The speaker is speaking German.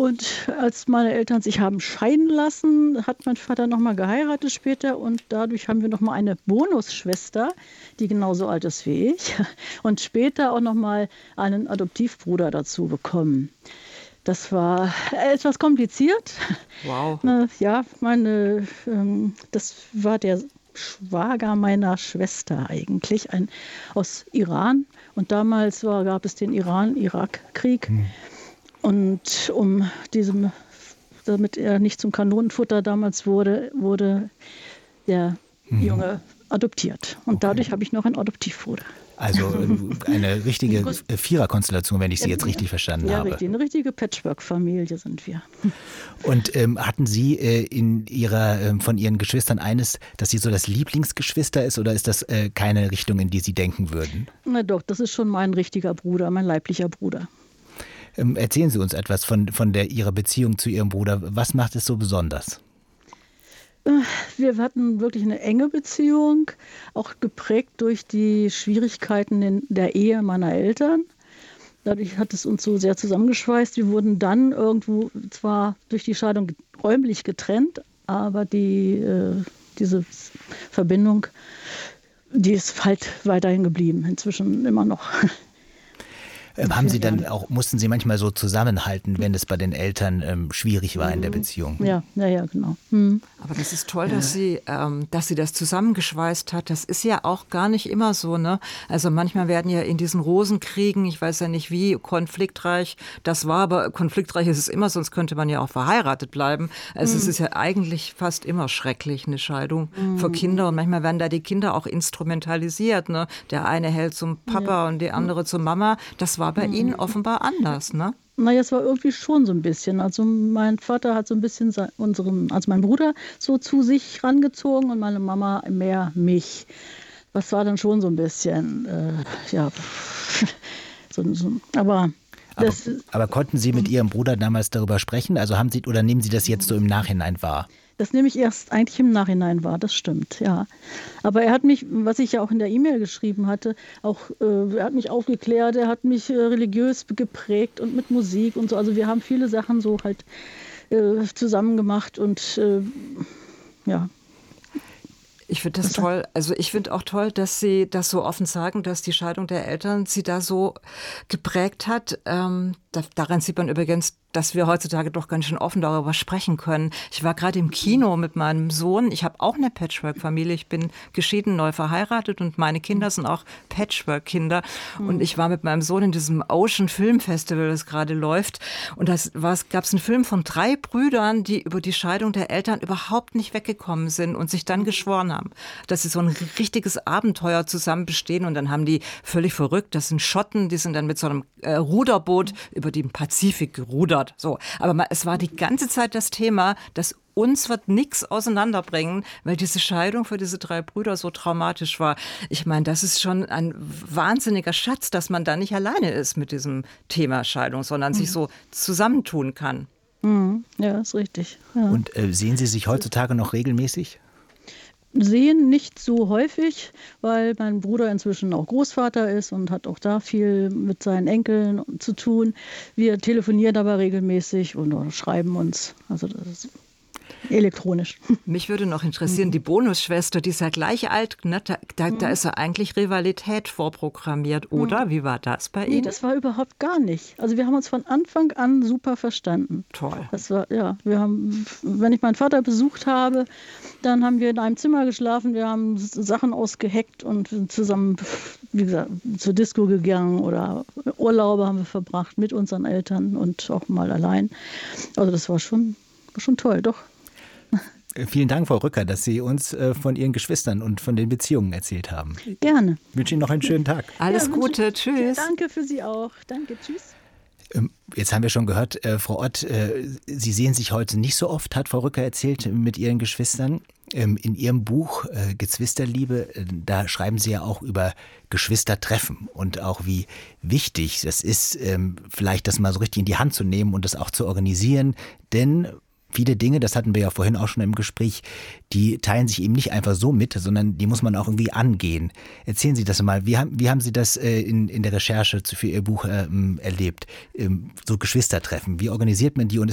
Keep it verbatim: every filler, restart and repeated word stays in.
Und als meine Eltern sich haben scheiden lassen, hat mein Vater nochmal geheiratet später und dadurch haben wir nochmal eine Bonusschwester, die genauso alt ist wie ich und später auch nochmal einen Adoptivbruder dazu bekommen. Das war etwas kompliziert. Wow. Ja, meine, das war der Schwager meiner Schwester eigentlich, ein, aus Iran. Und damals war, gab es den Iran-Irak-Krieg. Hm. Und um diesem, damit er nicht zum Kanonenfutter damals wurde, wurde der hm. Junge adoptiert. Und okay. dadurch habe ich noch einen Adoptivbruder. Also eine richtige Viererkonstellation, wenn ich Sie jetzt richtig verstanden ja, habe. Ja, richtig, eine richtige Patchwork-Familie sind wir. Und ähm, hatten Sie äh, in Ihrer, äh, von Ihren Geschwistern eines, dass sie so das Lieblingsgeschwister ist, oder ist das äh, keine Richtung, in die Sie denken würden? Na doch, das ist schon mein richtiger Bruder, mein leiblicher Bruder. Ähm, erzählen Sie uns etwas von, von der, Ihrer Beziehung zu Ihrem Bruder. Was macht es so besonders? Wir hatten wirklich eine enge Beziehung, auch geprägt durch die Schwierigkeiten in der Ehe meiner Eltern. Dadurch hat es uns so sehr zusammengeschweißt. Wir wurden dann irgendwo zwar durch die Scheidung räumlich getrennt, aber die, äh, diese Verbindung, die ist halt weiterhin geblieben, inzwischen immer noch. Ähm, haben Sie dann auch, mussten Sie manchmal so zusammenhalten, wenn es bei den Eltern ähm, schwierig war in der Beziehung? Ja, ja, ja, genau. Hm. Aber das ist toll, dass sie, ähm, dass sie das zusammengeschweißt hat. Das ist ja auch gar nicht immer so, ne? Also manchmal werden ja in diesen Rosenkriegen, ich weiß ja nicht, wie konfliktreich das war, aber konfliktreich ist es immer, sonst könnte man ja auch verheiratet bleiben. Also hm. es ist ja eigentlich fast immer schrecklich, eine Scheidung hm. für Kinder. Und manchmal werden da die Kinder auch instrumentalisiert, ne? Der eine hält zum Papa ja. und die andere zur Mama. Das war war bei Ihnen offenbar anders, ne? Naja, es war irgendwie schon so ein bisschen. Also mein Vater hat so ein bisschen unseren, also mein Bruder so zu sich rangezogen und meine Mama mehr mich. Das war dann schon so ein bisschen, äh, ja, so, so, aber... Aber, aber konnten Sie mit Ihrem Bruder damals darüber sprechen? Also haben Sie, oder nehmen Sie das jetzt so im Nachhinein wahr? Das nehme ich erst eigentlich im Nachhinein wahr, das stimmt, ja. Aber er hat mich, was ich ja auch in der E-Mail geschrieben hatte, auch, äh, er hat mich aufgeklärt, er hat mich äh, religiös geprägt und mit Musik und so. Also wir haben viele Sachen so halt äh, zusammen gemacht und äh, ja. Ich finde das toll. Also ich finde auch toll, dass Sie das so offen sagen, dass die Scheidung der Eltern Sie da so geprägt hat. Ähm, da, daran sieht man übrigens, dass wir heutzutage doch ganz schön offen darüber sprechen können. Ich war gerade im Kino mit meinem Sohn. Ich habe auch eine Patchwork-Familie. Ich bin geschieden, neu verheiratet und meine Kinder sind auch Patchwork-Kinder. Mhm. Und ich war mit meinem Sohn in diesem Ocean Film Festival, das gerade läuft. Und da gab es einen Film von drei Brüdern, die über die Scheidung der Eltern überhaupt nicht weggekommen sind und sich dann geschworen haben, dass sie so ein richtiges Abenteuer zusammen bestehen. Und dann haben die völlig verrückt, das sind Schotten, die sind dann mit so einem äh, Ruderboot über den Pazifik gerudert. So, aber es war die ganze Zeit das Thema, dass uns wird nichts auseinanderbringen, weil diese Scheidung für diese drei Brüder so traumatisch war. Ich meine, das ist schon ein wahnsinniger Schatz, dass man da nicht alleine ist mit diesem Thema Scheidung, sondern mhm. sich so zusammentun kann. Mhm. Ja, ist richtig. Ja. Und äh, sehen Sie sich heutzutage noch regelmäßig? Sehen nicht so häufig, weil mein Bruder inzwischen auch Großvater ist und hat auch da viel mit seinen Enkeln zu tun. Wir telefonieren aber regelmäßig und schreiben uns. Also das ist elektronisch. Mich würde noch interessieren, die Bonusschwester, die ist ja gleich alt, ne? da, da, da ist ja eigentlich Rivalität vorprogrammiert, oder? Wie war das bei Ihnen? Nee, das war überhaupt gar nicht. Also wir haben uns von Anfang an super verstanden. Toll. Das war, ja, wir haben, wenn ich meinen Vater besucht habe, dann haben wir in einem Zimmer geschlafen, wir haben Sachen ausgeheckt und zusammen, wie gesagt, zur Disco gegangen oder Urlaube haben wir verbracht mit unseren Eltern und auch mal allein. Also das war schon, war schon toll, doch. Vielen Dank, Frau Rücker, dass Sie uns äh, von Ihren Geschwistern und von den Beziehungen erzählt haben. Gerne. Ich wünsche Ihnen noch einen schönen Tag. Alles ja, Gute, tschüss. Ja, danke für Sie auch. Danke, tschüss. Ähm, jetzt haben wir schon gehört, äh, Frau Ott, äh, Sie sehen sich heute nicht so oft, hat Frau Rücker erzählt, mit Ihren Geschwistern. Ähm, in Ihrem Buch äh, Geschwisterliebe, äh, da schreiben Sie ja auch über Geschwistertreffen und auch wie wichtig das ist, ähm, vielleicht das mal so richtig in die Hand zu nehmen und das auch zu organisieren, denn viele Dinge, das hatten wir ja vorhin auch schon im Gespräch, die teilen sich eben nicht einfach so mit, sondern die muss man auch irgendwie angehen. Erzählen Sie das mal. Wie haben, wie haben Sie das äh, in, in der Recherche für Ihr Buch ähm, erlebt? Ähm, so Geschwistertreffen. Wie organisiert man die und